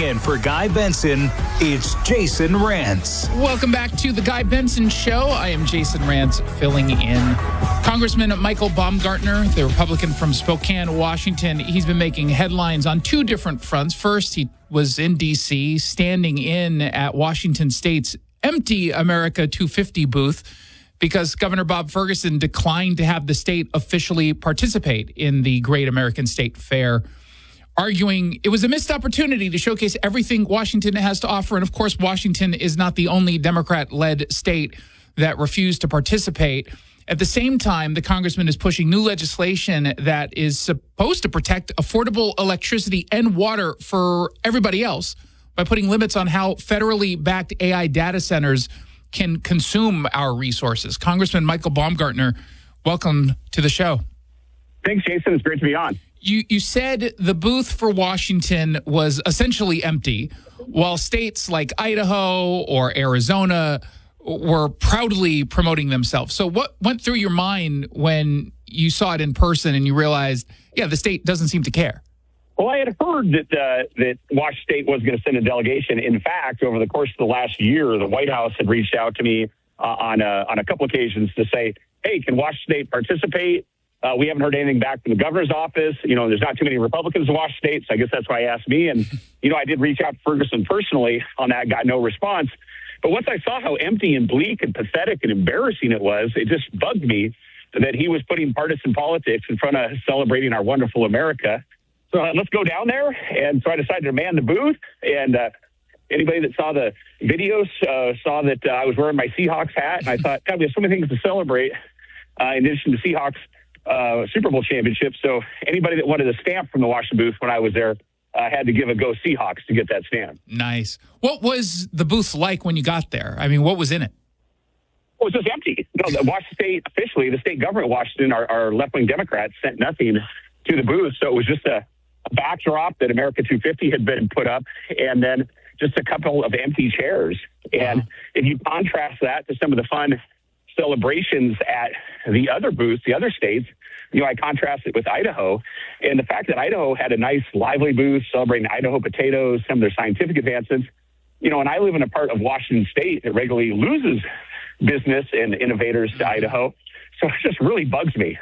And for Guy Benson, it's Jason Rantz. Welcome back to the Guy Benson Show. I am Jason Rantz, filling in. Congressman Michael Baumgartner, the Republican from Spokane, Washington, he's been making headlines on two different fronts. First, he was in D.C., standing in at Washington State's empty America 250 booth because Governor Bob Ferguson declined to have the state officially participate in the Great American State Fair, arguing it was a missed opportunity to showcase everything Washington has to offer. And of course, Washington is not the only Democrat-led state that refused to participate. At the same time, the congressman is pushing new legislation that is supposed to protect affordable electricity and water for everybody else by putting limits on how federally backed AI data centers can consume our resources. Congressman Michael Baumgartner, welcome to the show. Thanks, Jason. It's great to be on. You said the booth for Washington was essentially empty, while states like Idaho or Arizona were proudly promoting themselves. So what went through your mind when you saw it in person and you realized, yeah, the state doesn't seem to care? Well, I had heard that Washington State was going to send a delegation. In fact, over the course of the last year, the White House had reached out to me on a couple occasions to say, hey, can Washington State participate? We haven't heard anything back from the governor's office. You know, there's not too many Republicans in Washington State, so I guess that's why he asked me. And, you know, I did reach out to Ferguson personally on that, got no response. But once I saw how empty and bleak and pathetic and embarrassing it was, it just bugged me that he was putting partisan politics in front of celebrating our wonderful America. So let's go down there. And so I decided to man the booth. And anybody that saw the videos saw that I was wearing my Seahawks hat. And I thought, God, we have so many things to celebrate in addition to Seahawks Super Bowl championship. So anybody that wanted a stamp from the Washington booth when I was there had to give a go Seahawks to get that stamp. Nice. What was the booth like when you got there? I mean, what was in it? Well, it was just empty. No, the Washington State, officially, the state government of Washington, our left-wing Democrats sent nothing to the booth. So it was just a backdrop that America 250 had been put up, and then just a couple of empty chairs. And if you contrast that to some of the fun celebrations at the other booths, the other states, you know, I contrast it with Idaho, and the fact that Idaho had a nice, lively booth celebrating Idaho potatoes, some of their scientific advancements. You know, and I live in a part of Washington State that regularly loses business and innovators to Idaho, so it just really bugs me.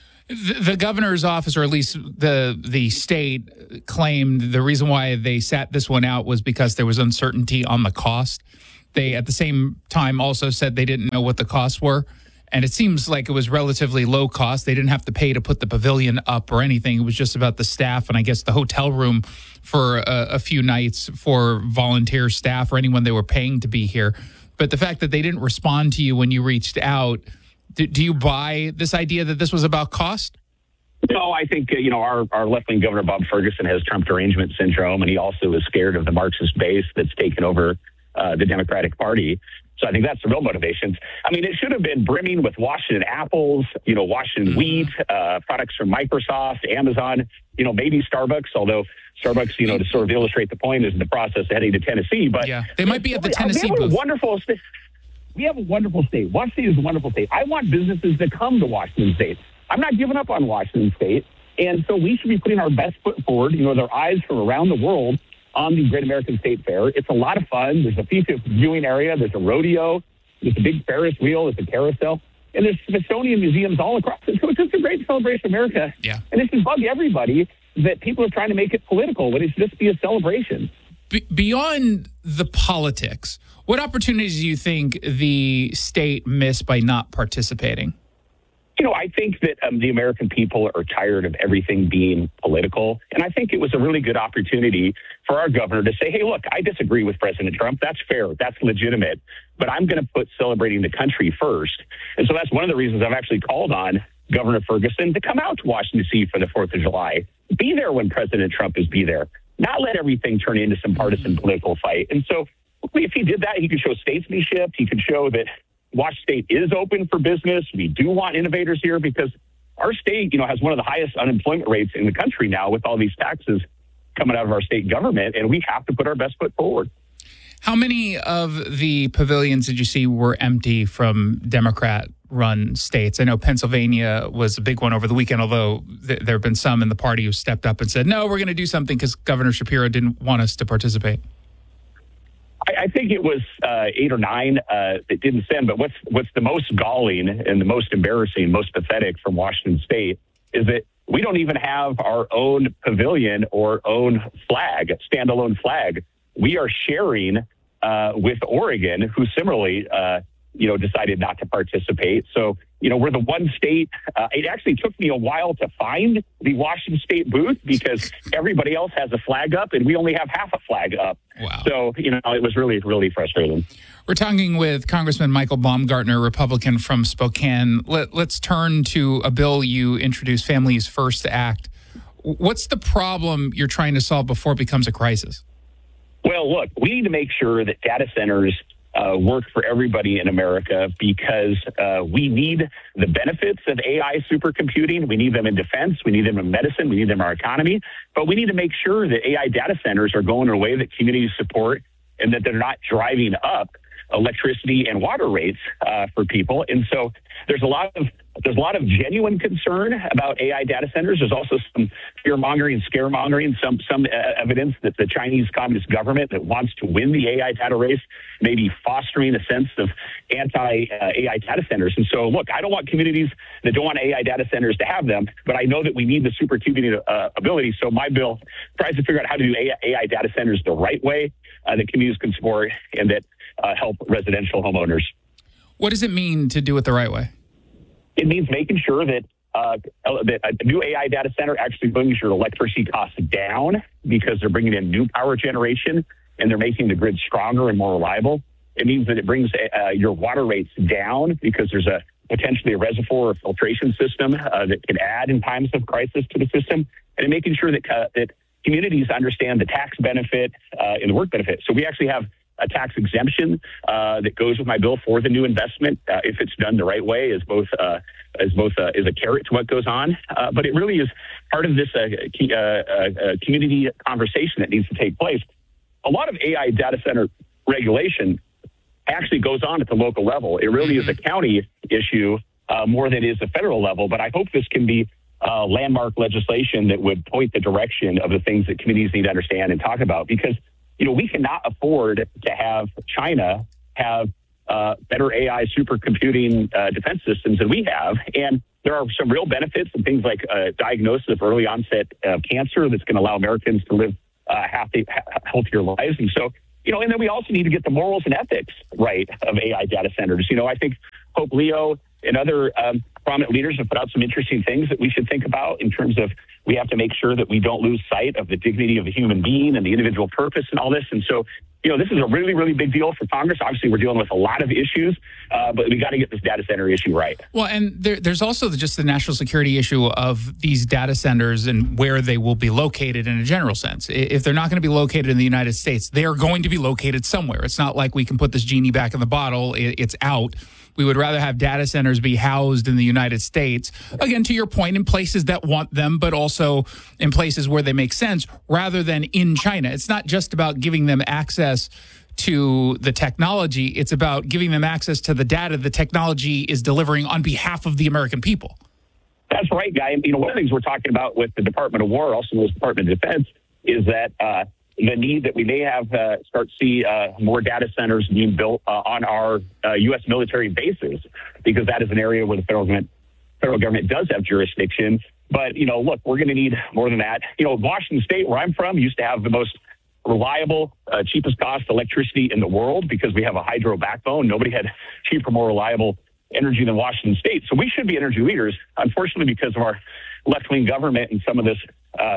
The governor's office, or at least the state, claimed the reason why they sat this one out was because there was uncertainty on the cost. They, at the same time, also said they didn't know what the costs were. And it seems like it was relatively low cost. They didn't have to pay to put the pavilion up or anything. It was just about the staff and I guess the hotel room for a few nights for volunteer staff or anyone they were paying to be here. But the fact that they didn't respond to you when you reached out, do you buy this idea that this was about cost? No, I think, you know, our left-wing Governor Bob Ferguson has Trump derangement syndrome, and he also is scared of the Marxist base that's taken over the Democratic Party. So I think that's the real motivations. I mean, it should have been brimming with Washington apples, you know, Washington wheat, products from Microsoft, Amazon, you know, maybe Starbucks, although Starbucks, you know, to sort of illustrate the point, is in the process of heading to Tennessee. But yeah, they might be at the Tennessee booth. We have a wonderful state. Washington State is a wonderful state. I want businesses to come to Washington State. I'm not giving up on Washington State. And so we should be putting our best foot forward, you know, with our eyes from around the world on the Great American State Fair. It's a lot of fun. There's a feature viewing area. There's a rodeo. There's a big Ferris wheel. There's a carousel. And there's Smithsonian museums all across it. So it's just a great celebration of America. Yeah. And it should bug everybody that people are trying to make it political when it should just be a celebration. Beyond the politics, what opportunities do you think the state missed by not participating? You know, I think that the American people are tired of everything being political. And I think it was a really good opportunity for our governor to say, hey, look, I disagree with President Trump. That's fair. That's legitimate. But I'm going to put celebrating the country first. And so that's one of the reasons I've actually called on Governor Ferguson to come out to Washington, D.C. for the 4th of July. Be there when President Trump is be there. Not let everything turn into some partisan political fight. And so if he did that, he could show statesmanship. He could show that Washington State is open for business. We do want innovators here because our state, you know, has one of the highest unemployment rates in the country now with all these taxes coming out of our state government, and we have to put our best foot forward. How many of the pavilions did you see were empty from Democrat Democrat-run states. I know Pennsylvania was a big one over the weekend, although there have been some in the party who stepped up and said, no, we're going to do something because Governor Shapiro didn't want us to participate. I think it was 8 or 9 that didn't send. But what's the most galling and the most embarrassing, most pathetic from Washington State is that we don't even have our own pavilion or own flag, standalone flag. We are sharing with Oregon, who similarly, decided not to participate. So, we're the one state. It actually took me a while to find the Washington State booth because everybody else has a flag up and we only have half a flag up. Wow. So, it was really, really frustrating. We're talking with Congressman Michael Baumgartner, Republican from Spokane. Let's turn to a bill you introduced, Families First Act. What's the problem you're trying to solve before it becomes a crisis? Well, look, we need to make sure that data centers work for everybody in America because we need the benefits of AI supercomputing. We need them in defense. We need them in medicine. We need them in our economy. But we need to make sure that AI data centers are going in a way that communities support and that they're not driving up electricity and water rates for people. And so there's a lot of genuine concern about AI data centers. There's also some fear-mongering and scaremongering, some evidence that the Chinese Communist government that wants to win the AI data race may be fostering a sense of anti-AI data centers. And so, look, I don't want communities that don't want AI data centers to have them, but I know that we need the supercomputing ability. So my bill tries to figure out how to do AI data centers the right way that communities can support and that help residential homeowners. What does it mean to do it the right way? It means making sure that that a new AI data center actually brings your electricity costs down because they're bringing in new power generation and they're making the grid stronger and more reliable. It means that it brings your water rates down because there's potentially a reservoir or filtration system that can add in times of crisis to the system, and making sure that communities understand the tax benefit and the work benefit. So we actually have a tax exemption that goes with my bill for the new investment if it's done the right way, is a carrot to what goes on. But it really is part of this community conversation that needs to take place. A lot of AI data center regulation actually goes on at the local level. It really is a county issue more than it is a federal level. But I hope this can be landmark legislation that would point the direction of the things that communities need to understand and talk about, because we cannot afford to have China have better AI supercomputing defense systems than we have. And there are some real benefits and things like diagnosis of early onset cancer that's going to allow Americans to live healthier lives. And so, and then we also need to get the morals and ethics right of AI data centers. I think Pope Leo and other prominent leaders have put out some interesting things that we should think about in terms of we have to make sure that we don't lose sight of the dignity of the human being and the individual purpose and all this. And so, this is a really, really big deal for Congress. Obviously, we're dealing with a lot of issues, but we got to get this data center issue right. Well, and there's also just the national security issue of these data centers and where they will be located in a general sense. If they're not going to be located in the United States, they are going to be located somewhere. It's not like we can put this genie back in the bottle. It's out. We would rather have data centers be housed in the United States, again, to your point, in places that want them, but also in places where they make sense, rather than in China. It's not just about giving them access to the technology. It's about giving them access to the data the technology is delivering on behalf of the American people. That's right, Guy. One of the things we're talking about with the Department of War, also the Department of Defense, is that the need that we may have start to see more data centers being built on our U.S. military bases, because that is an area where the federal government does have jurisdiction. But, look, we're going to need more than that. Washington State, where I'm from, used to have the most reliable, cheapest cost electricity in the world because we have a hydro backbone. Nobody had cheaper, more reliable energy than Washington State. So we should be energy leaders. Unfortunately, because of our left-wing government and some of this,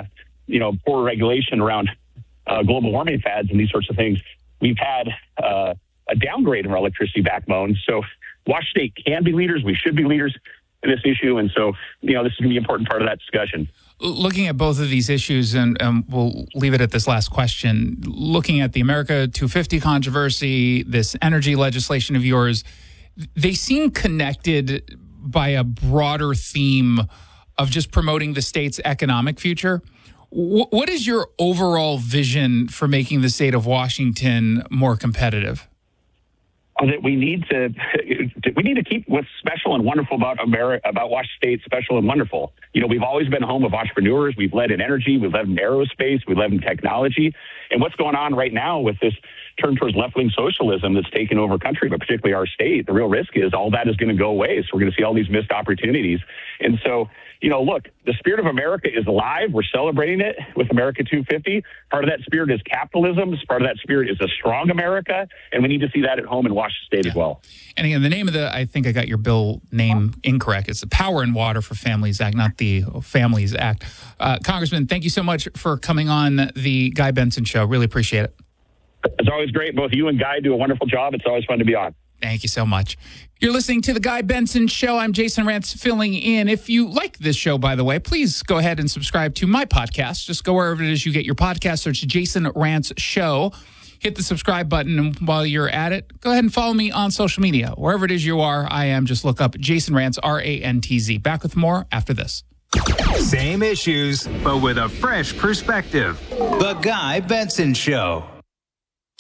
poor regulation around global warming fads and these sorts of things, we've had a downgrade in our electricity backbone. So Washington State can be leaders. We should be leaders in this issue. And so, this is going to be an important part of that discussion. Looking at both of these issues, and we'll leave it at this last question, looking at the America 250 controversy, this energy legislation of yours, they seem connected by a broader theme of just promoting the state's economic future. What is your overall vision for making the state of Washington more competitive? are that we need to keep what's special and wonderful about Washington State special and wonderful. You know, we've always been a home of entrepreneurs. We've led in energy. We've led in aerospace. We've led in technology. And what's going on right now with this turn towards left-wing socialism that's taken over country, but particularly our state, the real risk is all that is going to go away. So we're going to see all these missed opportunities. And so, you know, look, the spirit of America is alive. We're celebrating it with America 250. Part of that spirit is capitalism. Part of that spirit is a strong America. And we need to see that at home in Washington State as well. And again, the name of I think I got your bill name incorrect. It's the Power and Water for Families Act, not the Families Act. Congressman, thank you so much for coming on the Guy Benson Show. Really appreciate it. It's always great. Both you and Guy do a wonderful job. It's always fun to be on. Thank you so much. You're listening to The Guy Benson Show. I'm Jason Rantz filling in. If you like this show, by the way, please go ahead and subscribe to my podcast. Just go wherever it is you get your podcast. Search Jason Rantz Show. Hit the subscribe button. And while you're at it, go ahead and follow me on social media. Wherever it is you are, I am. Just look up Jason Rantz, R-A-N-T-Z. Back with more after this. Same issues, but with a fresh perspective. The Guy Benson Show.